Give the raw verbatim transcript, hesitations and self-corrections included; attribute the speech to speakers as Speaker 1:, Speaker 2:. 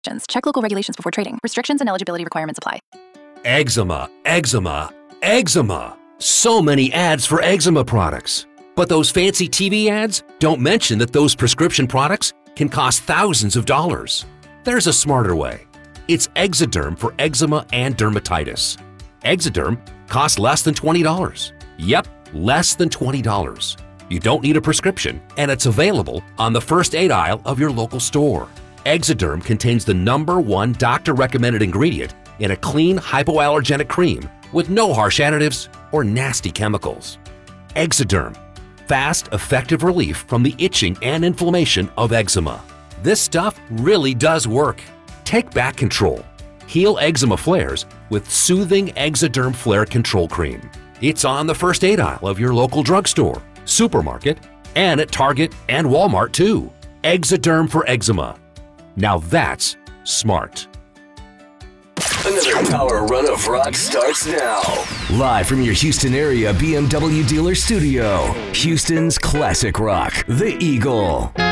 Speaker 1: Check local regulations before trading. Restrictions and eligibility requirements apply.
Speaker 2: Eczema, eczema, eczema. So many ads for eczema products. But those fancy T V ads don't mention that those prescription products can cost thousands of dollars. There's a smarter way. It's Exoderm for eczema and dermatitis. Exoderm costs less than twenty dollars. Yep, less than twenty dollars. You don't need a prescription, and it's available on the first aid aisle of your local store. Exoderm contains the number one doctor-recommended ingredient in a clean, hypoallergenic cream with no harsh additives or nasty chemicals. Exoderm, fast, effective relief from the itching and inflammation of eczema. This stuff really does work. Take back control. Heal eczema flares with soothing Exoderm Flare Control Cream. It's on the first aid aisle of your local drugstore, supermarket, and at Target and Walmart too. Exoderm for eczema. Now that's smart.
Speaker 3: Another power run of rock starts now. Live from your Houston area B M W dealer studio, Houston's classic rock, The Eagle.